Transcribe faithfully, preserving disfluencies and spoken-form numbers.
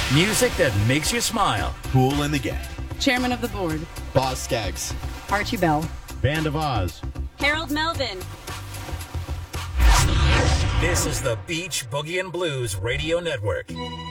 Music that makes you smile. Kool and the Gang. Chairman of the Board. Boz Skaggs. Archie Bell. Band of Oz. Harold Melvin. This is the Beach Boogie and Blues Radio Network.